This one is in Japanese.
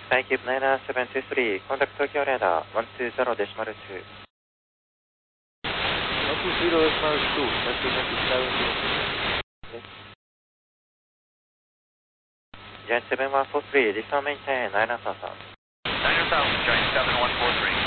Skycube 9723, contact Tokyo radar 120.2. 120.2, Giant 7143, this one maintain 9,000. 9,000, Giant 7143.